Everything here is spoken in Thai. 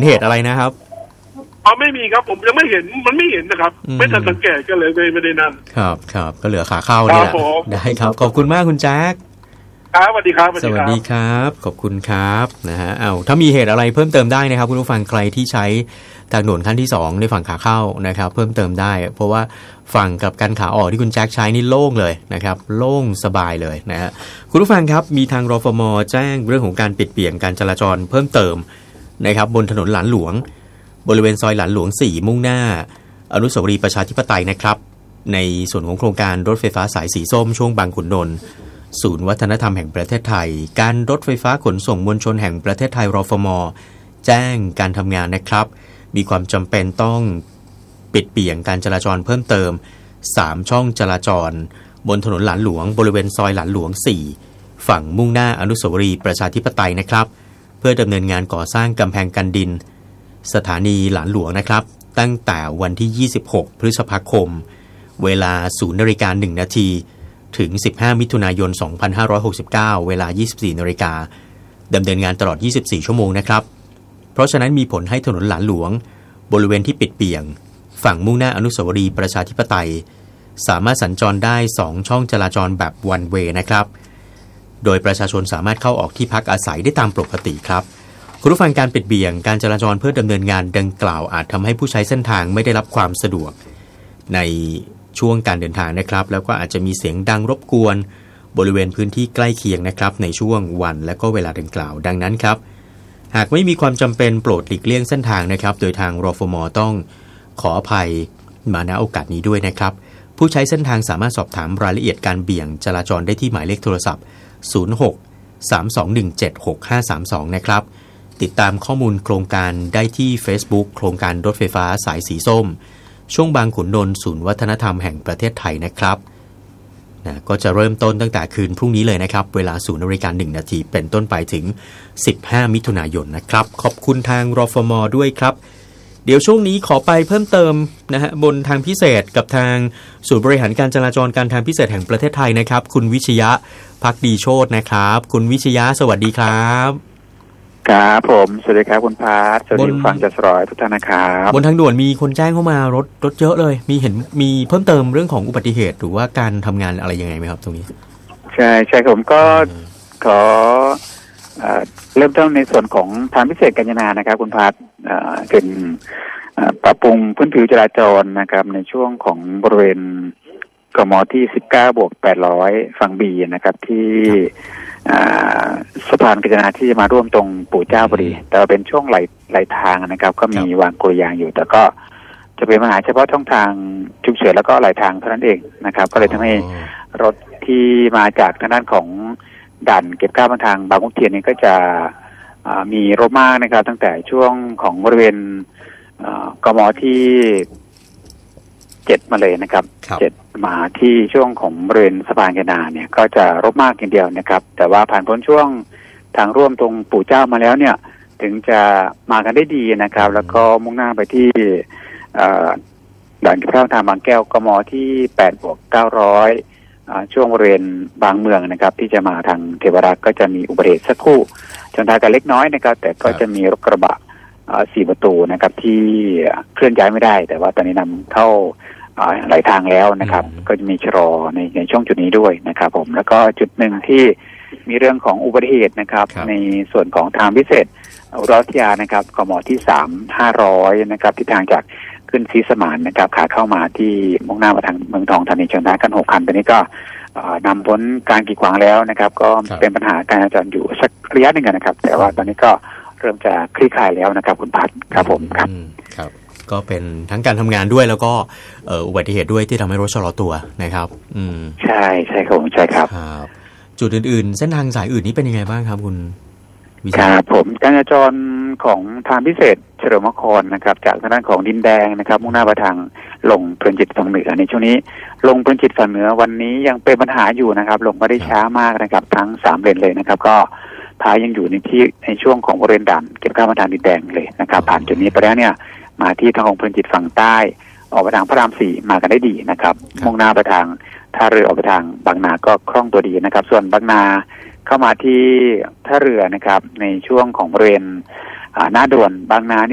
เหตุอะไรนะครับไม่มีครับผมยังไม่เห็นมันไม่เห็นนะครับไม่ทันสังเกตก็เลยไม่ได้นั่นครับก็เหลือขาเข้านี่แหละได้ครับขอบคุณมากคุณแจ็คครับสวัสดีครับสวัสดีครับขอบคุณครับนะฮะถ้ามีเหตุอะไรเพิ่มเติมได้นะครับคุณผู้ฟังใครที่ใช้ทางด่วนขั้นที่2ในฝั่งขาเข้านะครับเพิ่มเติมได้เพราะว่าฝั่งกับการขาออกที่คุณแจ็คใช้นี่โล่งเลยนะครับโล่งสบายเลยนะฮะคุณผู้ฟังครับมีทางรฟม.แจ้งเรื่องของการปิดเปลี่ยนการจราจรเพิ่มเติมนะครับบนถนนหลานหลวงบริเวณซอยหลานหลวง4มุ่งหน้าอนุสาวรีย์ประชาธิปไตยนะครับในส่วนของโครงการรถไฟฟ้าสายสีส้มช่วงบางขุนนนท์ศูนย์วัฒนธรรมแห่งประเทศไทยการรถไฟฟ้าขนส่งมวลชนแห่งประเทศไทยรฟม.แจ้งการทำงานนะครับมีความจำเป็นต้องปิดเปลี่ยนการจราจรเพิ่มเติม3ช่องจราจรบนถนนหลานหลวงบริเวณซอยหลานหลวง4ฝั่งมุ่งหน้าอนุสาวรีย์ประชาธิปไตยนะครับเพื่อดำเนินงานก่อสร้างกำแพงกันดินสถานีหลานหลวงนะครับตั้งแต่วันที่26พฤษภาคมเวลา 0:01 น.ถึง15มิถุนายน2569เวลา 24:00 น.ดำเนินงานตลอด24ชั่วโมงนะครับเพราะฉะนั้นมีผลให้ถนนหลานหลวงบริเวณที่ปิดเปี่ยงฝั่งมุ่งหน้าอนุสาวรีย์ประชาธิปไตยสามารถสัญจรได้2ช่องจราจรแบบ one way นะครับโดยประชาชนสามารถเข้าออกที่พักอาศัยได้ตามปกติครับคุณผู้ฟังการปิดเบี่ยงการจราจรเพื่อดำเนินงานดังกล่าวอาจทำให้ผู้ใช้เส้นทางไม่ได้รับความสะดวกในช่วงการเดินทางนะครับแล้วก็อาจจะมีเสียงดังรบกวนบริเวณพื้นที่ใกล้เคียงนะครับในช่วงวันและก็เวลาดังกล่าวดังนั้นครับหากไม่มีความจำเป็นโปรดหลีกเลี่ยงเส้นทางนะครับโดยทางรฟม.ต้องขออภัยมาณโอกาสนี้ด้วยนะครับผู้ใช้เส้นทางสามารถสอบถามรายละเอียดการเบี่ยงจราจรได้ที่หมายเลขโทรศัพท์06-3217-6532นะครับติดตามข้อมูลโครงการได้ที่ Facebook โครงการรถไฟฟ้าสายสีส้มช่วงบางขุนนนท์ศูนย์วัฒนธรรมแห่งประเทศไทยนะครับก็จะเริ่มต้นตั้งแต่คืนพรุ่งนี้เลยนะครับเวลา 0:01 น.เป็นต้นไปถึง15มิถุนายนนะครับขอบคุณทางรฟม.ด้วยครับเดี๋ยวช่วงนี้ขอไปเพิ่มเติมนะฮะบนทางพิเศษกับทางศูนย์บริหารการจราจรการทางพิเศษแห่งประเทศไทยนะครับคุณวิชยะภักดีโชตินะครับคุณวิชยะสวัสดีครับครับผมสวัสดีครับคุณพาสสวัสดีฟังจัสรอยทุกท่านนะครับบนทางด่วนมีคนแจ้งเข้ามารถเยอะเลยมีเพิ่มเติมเรื่องของอุบัติเหตุหรือว่าการทำงานอะไรยังไงไหมครับตรงนี้ใช่ผมก็ขอเริ่มต้นในส่วนของทางพิเศษกาญจนานะครับคุณพาสเป็นปรับปรุงพื้นผิวจราจรนะครับในช่วงของบริเวณกม.ที่19/800ฝั่งบีนะครับที่สะพานกาญจนาที่จะมาร่วมตรงปู่เจ้าพอดีแต่เป็นช่วงไหลทางนะครับก็มีวางกลวยยางอยู่แต่ก็จะเป็นปัญหาเฉพาะช่องทางฉุกเฉินแล้วก็ไหลทางเท่านั้นเองนะครับก็เลยทำให้รถที่มาจากทางด้านของด่านเก็บค่าบนทางบางขุนเทียนนี่ก็จะมีรถมากนะครับตั้งแต่ช่วงของบริเวณกม.ที่7มาเลยนะครับ7มาที่ช่วงของบริเวณสะพานกาญจนาเนี่ยก็จะรถมากอย่างเดียวนะครับแต่ว่าผ่านพ้นช่วงทางร่วมตรงปู่เจ้ามาแล้วเนี่ยถึงจะมากันได้ดีนะครับแล้วก็มุ่งหน้าไปที่ด่านเก็บค่าทางบางแก้วกม.ที่8/900ช่วงบริเวณบางเมืองนะครับที่จะมาทางเทวรักษ์ก็จะมีอุบัติเหตุสักครู่ชนท้ายกันเล็กน้อยนะครับแต่ก็จะมีรถกระบะ4ประตูนะครับที่เคลื่อนย้ายไม่ได้แต่ว่าตอนนี้นำเข้าหลายทางแล้วนะครับก็จะมีชะลอในช่วงจุดนี้ด้วยนะครับผมแล้วก็จุดหนึ่งที่มีเรื่องของอุบัติเหตุนะครับในส่วนของทางพิเศษอุดรธานีนะครับกม.ที่3/500นะครับที่ทางจากขึ้นศรีสมานนะครับขาเข้ามาที่มุ่งหน้ามาทางเมืองทองธานีชนท้ายกัน6คันตอนนี้ก็นำพ้นการกีดขวางแล้วนะครับก็เป็นปัญหาการจราจรอยู่สักระยะหนึ่งนะครับแต่ว่าตอนนี้ก็เริ่มจะคลี่คลายแล้วนะครับคุณพัฒน์ครับผมครับก็เป็นทั้งการทำงานด้วยแล้วก็อุบัติเหตุด้วยที่ทำให้รถชะลอตัวนะครับใช่ครับผมใช่ครับจุดอื่นๆเส้นทางสายอื่นนี้เป็นยังไงบ้างครับคุณวิชัยครับผมการจราจรของทางพิเศษเฉลิมนครนะครับจากทางด้านของดินแดงนะครับมุ่งหน้าไปทางลงเพลินจิตฝั่งเหนือในช่วงนี้ลงเพลินจิตฝั่งเหนือวันนี้ยังเป็นปัญหาอยู่นะครับลงไม่ได้ช้ามากนะครับทั้ง3เลนเลยนะครับก็ท้ายยังอยู่ในช่วงของบริเวณด่านเก็บค่ามาทางดินแดงเลยนะครับผ่านจุดนี้ไปแล้วเนี่ยมาที่ทางของเพลินจิตฝั่งใต้ออกไปทางพระราม4มากันได้ดีนะครับมุ่งหน้าไปทางท่าเรือออกไปทางบางนาก็คล่องตัวดีนะครับส่วนบางนาเข้ามาที่ท่าเรือนะครับในช่วงของบริเวณหน้าด่วนบางนา